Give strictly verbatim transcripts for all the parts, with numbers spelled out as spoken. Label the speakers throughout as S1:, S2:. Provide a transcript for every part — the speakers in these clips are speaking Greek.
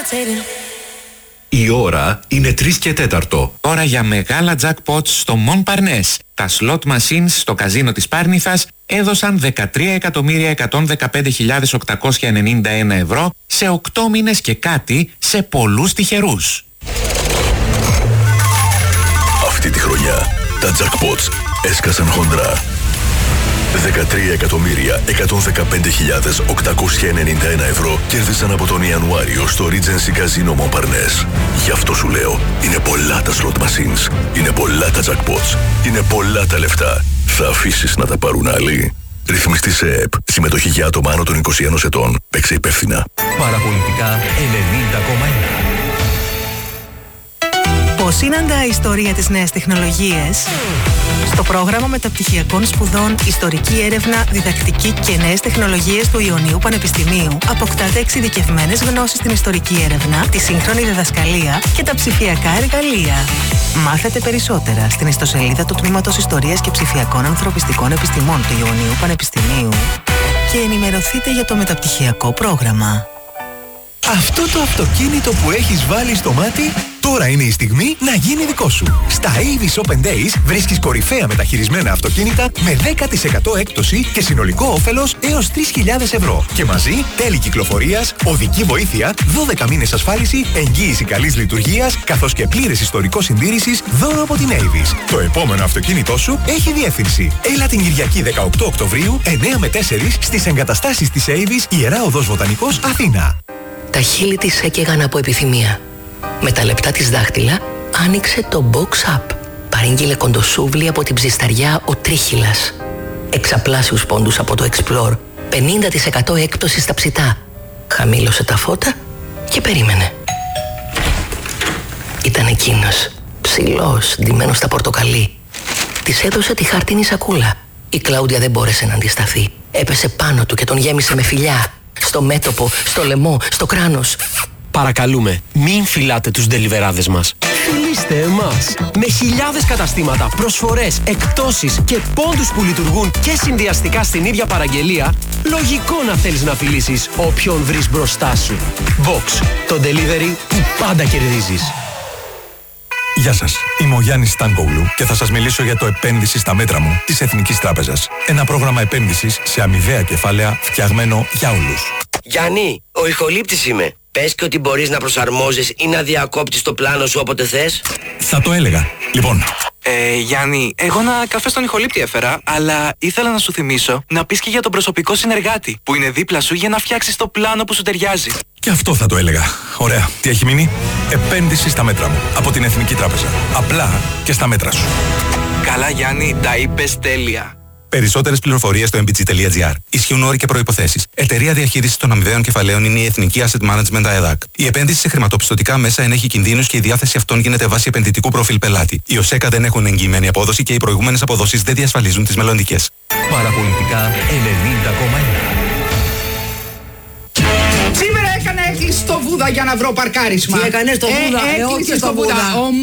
S1: Η ώρα είναι τρεις και τέταρτο.
S2: Ώρα για μεγάλα jackpots στο Montparnasse. Τα slot machines στο καζίνο της Πάρνηθας έδωσαν δεκατρία εκατομμύρια εκατόν δεκαπέντε χιλιάδες οκτακόσια ενενήντα ένα ευρώ σε οκτώ μήνες και κάτι σε πολλούς τυχερούς.
S1: Αυτή τη χρονιά τα jackpots έσκασαν χοντρά. δεκατρία εκατομμύρια εκατόν δεκαπέντε χιλιάδες οκτακόσια ενενήντα ένα ευρώ κέρδισαν από τον Ιανουάριο στο Regency Casino Montparnasse. Γι' αυτό σου λέω, είναι πολλά τα slot machines, είναι πολλά τα jackpots, είναι πολλά τα λεφτά. Θα αφήσεις να τα πάρουν άλλοι? Ρυθμιστή σε ΕΕΠ. Συμμετοχή για άτομα άνω των είκοσι ένα ετών. Παίξε υπεύθυνα.
S3: Παραπολιτικά ενενήντα κόμμα ένα.
S4: Πώς συναντά η ιστορία της νέας τεχνολογίας? Στο πρόγραμμα μεταπτυχιακών σπουδών Ιστορική έρευνα, Διδακτική και Νέες τεχνολογίες του Ιωνίου Πανεπιστημίου αποκτάτε εξειδικευμένες γνώσεις στην ιστορική έρευνα, τη σύγχρονη διδασκαλία και τα ψηφιακά εργαλεία. Μάθετε περισσότερα στην ιστοσελίδα του Τμήματος Ιστορίας και Ψηφιακών Ανθρωπιστικών Επιστημών του Ιωνίου Πανεπιστημίου και ενημερωθείτε για το μεταπτυχιακό πρόγραμμα.
S3: Αυτό το αυτοκίνητο που έχεις βάλει στο μάτι, τώρα είναι η στιγμή να γίνει δικό σου. Στα Avis Open Days βρίσκεις κορυφαία μεταχειρισμένα αυτοκίνητα με δέκα τοις εκατό έκπτωση και συνολικό όφελος έως τρεις χιλιάδες ευρώ. Και μαζί τέλη κυκλοφορίας, οδική βοήθεια, δώδεκα μήνες ασφάλιση, εγγύηση καλής λειτουργίας, καθώς και πλήρες ιστορικό συντήρησης δώρο από την Avis. Το επόμενο αυτοκίνητό σου έχει διεύθυνση. Έλα την Κυριακή δεκαοκτώ Οκτωβρίου, εννιά με τέσσερα στις εγκαταστάσεις της Avis, Ιερά Οδός Βοτανικός, Αθήνα.
S5: Τα χείλη της έκαιγαν από επιθυμία. Με τα λεπτά της δάχτυλα άνοιξε το Box Up. Παρήγγειλε κοντοσούβλι από την ψισταριά ο Τρίχυλας. Εξαπλάσιους πόντους από το Explore. πενήντα τοις εκατό έκπτωση στα ψητά. Χαμήλωσε τα φώτα και περίμενε. Ήταν εκείνος, ψηλός, ντυμένος στα πορτοκαλί. Της έδωσε τη χαρτίνη σακούλα. Η Κλάουντια δεν μπόρεσε να αντισταθεί. Έπεσε πάνω του και τον γέμισε με φιλιά. Στο μέτωπο, στο λαιμό, στο κράνος.
S6: Παρακαλούμε, μην φυλάτε τους ντελιβεράδες μας. Φιλήστε εμάς. Με χιλιάδες καταστήματα, προσφορές, εκπτώσεις και πόντους που λειτουργούν και συνδυαστικά στην ίδια παραγγελία, λογικό να θέλεις να φιλήσεις όποιον βρεις μπροστά σου. Box, το delivery που πάντα κερδίζεις.
S3: Γεια σας, είμαι ο Γιάννης Στάνκογλου και θα σας μιλήσω για το επένδυση στα μέτρα μου της Εθνικής Τράπεζας. Ένα πρόγραμμα επένδυσης σε αμοιβαία κεφάλαια φτιαγμένο για όλους.
S7: Γιάννη, ο ηχολήπτης είμαι. Πες και ότι μπορείς να προσαρμόζεις ή να διακόπτεις το πλάνο σου όποτε θες.
S3: Θα το έλεγα. Λοιπόν.
S8: Ε, Γιάννη, εγώ ένα καφέ στον ηχολήπτη έφερα, αλλά ήθελα να σου θυμίσω να πεις και για τον προσωπικό συνεργάτη που είναι δίπλα σου για να φτιάξεις το πλάνο που σου ταιριάζει.
S3: Και αυτό θα το έλεγα. Ωραία. Τι έχει μείνει? Επένδυση στα μέτρα μου. Από την Εθνική Τράπεζα. Απλά και στα μέτρα σου.
S8: Καλά, Γιάννη, τα είπες τέλεια.
S3: Περισσότερες πληροφορίες στο εμ μπι τζι τελεία τζι άρ. Ισχύουν όροι και προϋποθέσεις. Εταιρεία διαχείρισης των αμοιβαίων κεφαλαίων είναι η Εθνική Asset Management ΑΕΔΑΚ. Η επένδυση σε χρηματοπιστωτικά μέσα ενέχει κινδύνους και η διάθεση αυτών γίνεται βάσει επενδυτικού προφίλ πελάτη. Οι ΟΣΕΚΑ δεν έχουν εγγυημένη απόδοση και οι προηγούμενες αποδόσεις δεν διασφαλίζουν τις μελλοντικές.
S6: Παραπολιτικά ενενήντα κόμμα ένα.
S9: Σήμερα έκανα έκλειση στο Βούδα για να βρω παρκάρισμα.
S7: Τι έκανες στο Βούδα?
S9: Ε, έκλειση στο Βούδα.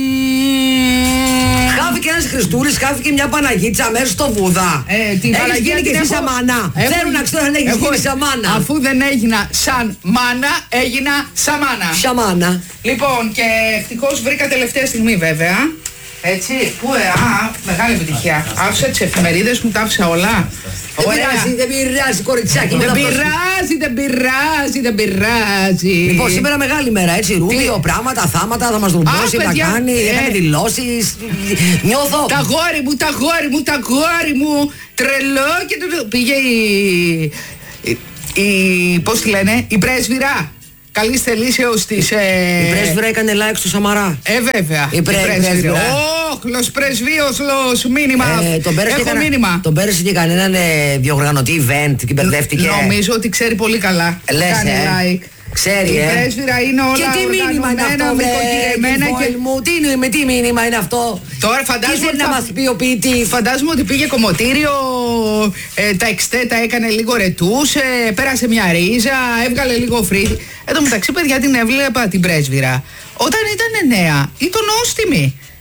S7: Χάθηκε ένας Χριστούλης, χάθηκε μια Παναγίτσα μέσα στο Βούδα.
S9: Ε, την
S7: έχεις
S9: Παναγία
S7: γίνει και
S9: την
S7: εσύ
S9: έχω...
S7: σαν μάνα.
S9: Έχω...
S7: Θέλω να ξέρω αν έχεις
S9: έχω...
S7: γίνει σαν μάνα.
S9: Αφού δεν έγινα σαν μάνα, έγινα σαν μάνα.
S7: Σαν μάνα.
S9: Λοιπόν, και ευτυχώς βρήκα τελευταία στιγμή βέβαια. Έτσι, πού, ε, α, μεγάλη επιτυχία. Άφησα τις εφημερίδες μου, τα άφησα όλα.
S7: Δεν πειράζει, δεν πειράζει, κοριτσάκι.
S9: Δεν πειράζει, δεν πειράζει, δεν πειράζει.
S7: Λοιπόν, σήμερα μεγάλη μέρα, έτσι. Ρούμπιο, πράγματα, θάματα, θα μας δουλειώσει, θα κάνει, έκανε δηλώσεις. Νιώθω.
S9: Τα γόρι μου, τα γόρι μου, τα γόρι μου. Τρελό και το πήγε η. η. Πώς τη λένε, η πρέσβυρα. Καλής θελήσεως της... Ε...
S7: Η πρέσβυρα έκανε like στο Σαμαρά.
S9: Ε, βέβαια.
S7: Η, πρέ... η πρέσβυρα.
S9: Όχλος πρεσβείωσλος μήνυμα.
S7: Ε, τον
S9: Έχω
S7: κανα...
S9: μήνυμα.
S7: Τον πέρασε και κανέναν ε, διοργανωτή event και μπερδεύτηκε.
S9: Νομίζω ότι ξέρει πολύ καλά.
S7: Λες,
S9: κάνει
S7: ε.
S9: like.
S7: Ξέρει,
S9: η
S7: ε.
S9: πρέσβυρα είναι όλα
S7: και τι μήνυμα είναι αυτό,
S9: βρε,
S7: και... μου, τι, με τι μήνυμα είναι αυτό.
S9: Τώρα φαντάζομαι
S7: τι θέλει να μας πει ο ποιητής.
S9: Φαντάζομαι ότι πήγε κομμωτήριο, ε, τα εξτέτα έκανε λίγο ρετούς, ε, πέρασε μια ρίζα, έβγαλε λίγο φρύδι. Εν τω μεταξύ, παιδιά, την έβλεπα την πρέσβυρα όταν ήταν νέα, ήταν νόστιμη.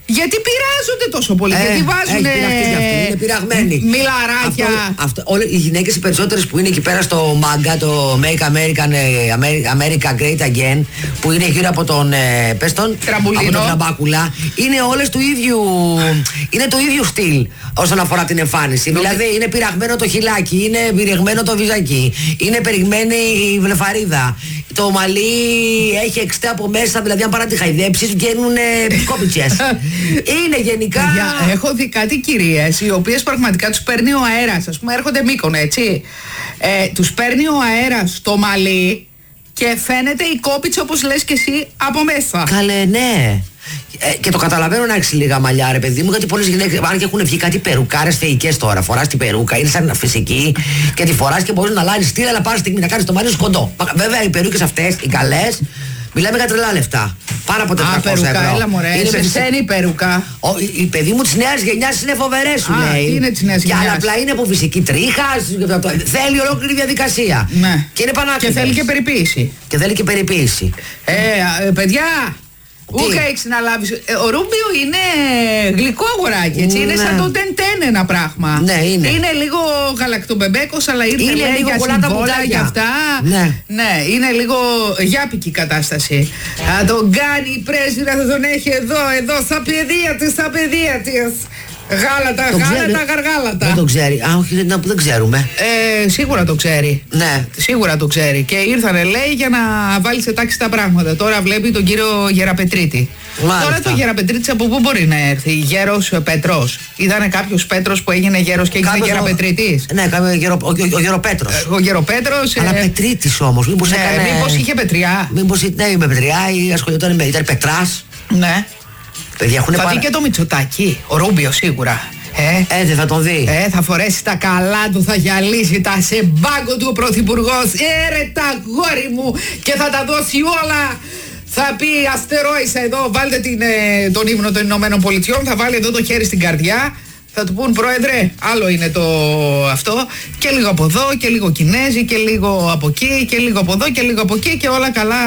S9: Γιατί πειράζονται τόσο πολύ,
S7: Ε,
S9: γιατί βάζουν.
S7: έχει πειραχτεί κι αυτοί, είναι πειραγμένοι.
S9: Μιλαράκια.
S7: Αυτό, αυτό, όλες, οι γυναίκες οι περισσότερες που είναι εκεί πέρα στο μάγκα, το Make American, America, America Great Again, που είναι γύρω από τον, ε, πες τον,
S9: Τραμπουλίνο.
S7: από τον Τραμπάκουλα, είναι όλες του ίδιου, είναι του ίδιου στυλ όσον αφορά την εμφάνιση. Δηλαδή είναι πειραγμένο το χιλάκι, είναι πειραγμένο το βυζάκι, είναι περιγμένη η βλεφαρίδα. Το μαλλί έχει εξτέ από μέσα, δηλαδή αν παρά τη χαϊδέψεις βγαίνουν κόπιτσες. Είναι γενικά.
S9: Για, έχω δει κάτι κυρίες οι οποίες πραγματικά τους παίρνει ο αέρας. Ας πούμε έρχονται Μύκονο, έτσι. Ε, τους παίρνει ο αέρας στο μαλλί και φαίνεται η κόπιτσα, όπως λες και εσύ, από μέσα.
S7: Καλέ, ναι. Ε, και το καταλαβαίνω να έχεις λίγα μαλλιά, ρε παιδί μου, γιατί πολλές γυναίκες, αν και έχουν βγει κάτι περουκάρες θεϊκές τώρα, φοράς την περούκα, είναι σαν φυσική και τη φοράς και μπορείς να αλλάζεις στυλ, αλλά πάρεις στιγμή να κάνεις το μαλλί σου κοντό. Βέβαια οι περούκες αυτές, οι καλές, μιλάμε για τρελά λεφτά. Πάρα από τετρακόσια ευρώ.
S9: Α, περούκα, έλα μωρέ, είναι σε ξένη περούκα.
S7: Ο, η, η παιδί μου της νέας γενιάς είναι φοβερές, σου
S9: Α,
S7: λέει.
S9: είναι της νέας γενιάς.
S7: Και άλλα απλά είναι από φυσική τρίχα, θέλει ολόκληρη διαδικασία.
S9: Ναι.
S7: Και είναι πανάκριβες.
S9: Και θέλει και περιποίηση.
S7: Και θέλει και περιποίηση.
S9: Ε, ε παιδιά, ούκα έχεις να λάβεις. Ε, ο Ρούμπιο είναι γλυκό αγοράκι, έτσι. Ναι. Είναι σαν το τεντέν ένα πράγμα.
S7: Ναι, είναι.
S9: Είναι λίγο γαλακτομπεμπέκος, αλλά ήρθε
S7: Είναι
S9: λέει,
S7: λίγο
S9: για
S7: πολλά τα
S9: συμβόλαια
S7: μπουκάλια.
S9: για αυτά.
S7: Ναι.
S9: Ναι, είναι λίγο γιάπικη κατάσταση. Θα τον κάνει η πρέσβυρα, θα τον έχει εδώ, εδώ, στα παιδεία της, στα παιδεία της. Γάλατα,
S7: Το
S9: γάλατα,
S7: ξέρει.
S9: γαργάλατα.
S7: Δεν το ξέρει. Α, όχι, δεν, δεν ξέρουμε.
S9: Ε, σίγουρα το ξέρει.
S7: Ναι.
S9: Σίγουρα το ξέρει. Και ήρθανε, λέει, για να βάλει σε τάξη τα πράγματα. Τώρα βλέπει τον κύριο Γεραπετρίτη.
S7: Μάλιστα.
S9: Τώρα το Γεραπετρίτη από πού μπορεί να έρθει? Γέρος Πετρός. Ήταν κάποιο Πέτρος που έγινε γέρος και έγινε
S7: Κάποιος ο-
S9: Γεραπετρίτης.
S7: Ναι, κάποιο γερο, ο, ο, ο Γεροπέτρος.
S9: Ε, Ο Γεροπέτρος.
S7: Αλλά
S9: ε,
S7: Πετρίτης όμως. Μήπως
S9: ναι,
S7: έκανε.
S9: μήπως είχε πετριά.
S7: Μήπως ναι, είμαι Πετριά ή ασχολιόταν με. Ήταν Πετράς.
S9: Ναι.
S7: Παιδιά έχουν
S9: Θα
S7: πάρα.
S9: δει και το Μητσοτάκι. Ο Ρούμπιο σίγουρα. Ε,
S7: Ε, δεν θα τον δει.
S9: Ε, θα φορέσει τα καλά του, θα γυαλίσει τα σε μπάγκο του ο πρωθυπουργός. Ε, ρε τα γόρι μου, και θα τα δώσει όλα. Θα πει αστερόησα εδώ, βάλτε την, ε, τον ύμνο των Ηνωμένων Πολιτειών, θα βάλει εδώ το χέρι στην καρδιά. Θα του πούν, πρόεδρε, άλλο είναι το αυτό, και λίγο από εδώ και λίγο Κινέζοι και λίγο από εκεί και λίγο από εδώ και λίγο από εκεί και όλα καλά.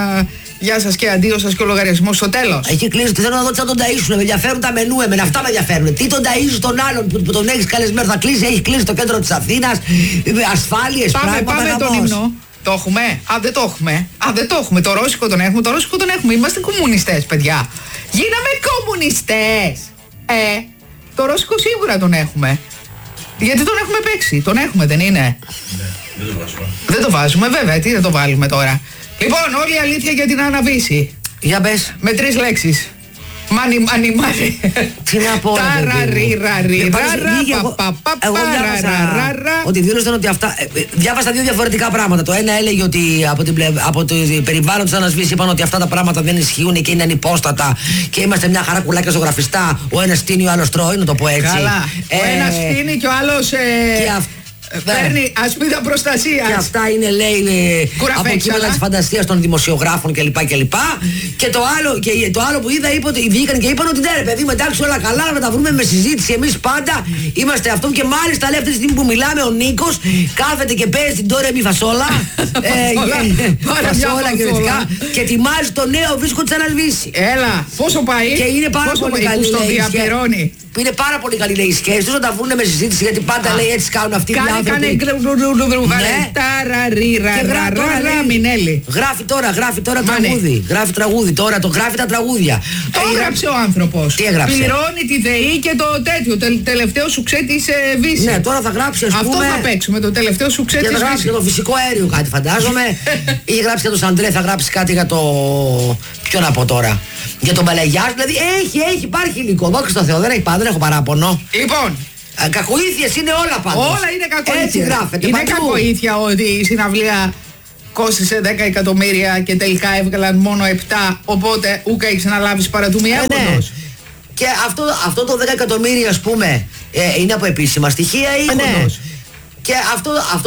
S9: Γεια σας και αντίο σας και ο λογαριασμός στο τέλος.
S7: Έχει κλείσει, θέλω να δω τι θα τον ταΐσουν. Με ενδιαφέρουν τα μενού, εμένα αυτά με ενδιαφέρουν. Τι τον ταΐζουν τον άλλον που, που τον έχει καλεσμένο, θα κλείσει, έχει κλείσει το κέντρο της Αθήνας, ασφάλειες,
S9: Πάμε,
S7: πράγματα.
S9: πάμε τον
S7: γαμός.
S9: ύμνο. Το έχουμε. Α, δεν το έχουμε. Α, δεν το έχουμε. Το ρώσικο τον έχουμε. Το ρώσικο τον έχουμε. Είμαστε κομμουνιστές, παιδιά. Γίναμε κομμουνιστές. Ε, το ρώσικο σίγουρα τον έχουμε. Γιατί τον έχουμε παίξει. Τον έχουμε, δεν είναι?
S1: Ναι, δεν το βάζουμε.
S9: Δεν το βάζουμε, βέβαια. Τι δεν το βάλουμε τώρα? Λοιπόν, όλη η αλήθεια για την Αναβίση.
S7: Για πες.
S9: Με τρεις λέξεις. Μάνι, μάνι, μάνι.
S7: Τι να πω, ρε παιδί μου. Εγώ- εγώ διάβασα ότι δήλωσαν ότι αυτά. ε, ε, Διάβασα δύο διαφορετικά πράγματα. Το ένα έλεγε ότι από, την, πλε- από το περιβάλλον της Ανασβήσης είπαν ότι αυτά τα πράγματα δεν ισχύουν και είναι ανυπόστατα και είμαστε μια χαρά κουλάκια ζωγραφιστά. Ο ένας στείνει, ο άλλος τρώει, να το πω έτσι.
S9: Καλά. Ο
S7: Ε,
S9: ένας στείνει και ο άλλος ε,
S7: και αυ-
S9: παίρνει ασπίδα προστασίας.
S7: Και αυτά είναι, λέει, ε,
S9: Κουραφέξαλα.
S7: από κείμενα της φαντασίας των δημοσιογράφων κλπ. Και, και, και, το άλλο, και το άλλο που είδα, είπε ότι βγήκαν και είπαν ότι ναι, ρε παιδί μου, εντάξει, όλα καλά, να τα βρούμε με συζήτηση. Εμείς πάντα είμαστε αυτό. Και μάλιστα, λέει, αυτή τη στιγμή που μιλάμε, ο Νίκος κάθεται και παίζει την τώρα μη φασόλα. ε, και-
S9: Πάρε μια
S7: φασόλα και
S9: φασόλα.
S7: δυτικά. Και ετοιμάζει το νέο δίσκο της Ανασβήσης.
S9: Έλα, πόσο πάει?
S7: Και είναι πάρα
S9: πόσο
S7: πολύ
S9: πάει,
S7: καλή,
S9: στο
S7: λέει, η σχέση.
S9: διαπληρώνει.
S7: Είναι πάρα πολύ καλή, λέει, η σχέση τους να τα βρουν με συζήτηση, γιατί πάντα
S9: Α.
S7: λέει έτσι κάνουν αυτοί οι
S9: Κάνε,
S7: άνθρωποι.
S9: κάνε, γλου, βάλε
S7: Ναι.
S9: ταραρίρα,
S7: Και γράφει τώρα,
S9: ρα, ρα,
S7: λέει,
S9: Μινέλη.
S7: Γράφει τώρα, γράφει τώρα
S9: Μάνε.
S7: τραγούδι. Γράφει τραγούδι τώρα, το γράφει τα τραγούδια.
S9: Το
S7: Ε,
S9: έγραψε ο άνθρωπος.
S7: Τι έγραψε?
S9: Πληρώνει τη ΔΕΗ και το τέτοιο, τε, τελευταίο σουξέ της ε, Βύση.
S7: Ναι, τώρα θα γράψει, ας
S9: Αυτό
S7: πούμε.
S9: θα παίξουμε, το τελευταίο σουξέ
S7: Και
S9: της
S7: θα γράψει
S9: Βύση.
S7: για το φυσικό αέριο κάτι, φαντάζομαι. Είχε γράψει για τον Σαντρέ, θα γράψει κάτι για το. Ποιο να πω τώρα. Για τον Παλαγιάς, δηλαδή έχει, έχει, υπάρχει υλικό. Δόξα τω Θεώ, δεν έχει πάντα, δεν έχω παράπονο.
S9: Λοιπόν,
S7: Ε, Κακοήθειες είναι όλα πάντως.
S9: όλα είναι κακοήθεια.
S7: Έτσι γράφεται.
S9: Είναι
S7: παντού.
S9: κακοήθεια ότι η συναυλία κόστισε δέκα εκατομμύρια και τελικά έβγαλαν μόνο επτά. Οπότε ούκα έχεις να λάβεις παρατούμη
S7: Ε, ναι.
S9: έποντος.
S7: Και αυτό, αυτό το δέκα εκατομμύρια, ας πούμε, ε, είναι από επίσημα στοιχεία ή
S9: Ε, ναι.
S7: όντως? Και αυτό, αυτό